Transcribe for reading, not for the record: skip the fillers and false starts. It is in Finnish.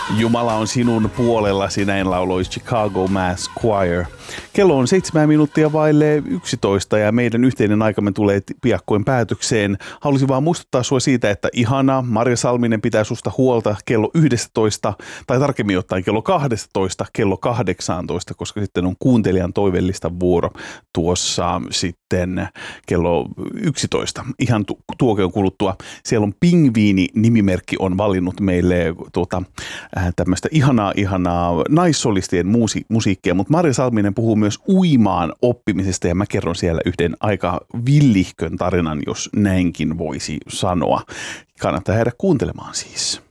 Jumala on sinun puolellasi, näin lauloi Chicago Mass Choir. Kello on 7 minuuttia vaille 11 ja meidän yhteinen aikamme tulee piakkoin päätökseen. Haluaisin vaan muistuttaa sinua siitä, että ihana Marja Salminen pitää susta huolta kello 11, tai tarkemmin ottaen kello 12, kello 18, koska sitten on kuuntelijan toivellista vuoro tuossa sitten kello 11. Ihan tuokeon kuluttua. Siellä on Pingviini-nimimerkki on valinnut meille tämmöistä ihanaa naissolistien musiikkia, mutta Marja Salminen puhuu myös uimaan oppimisesta ja mä kerron siellä yhden aika villihkön tarinan, jos näinkin voisi sanoa. Kannattaa jäädä kuuntelemaan siis.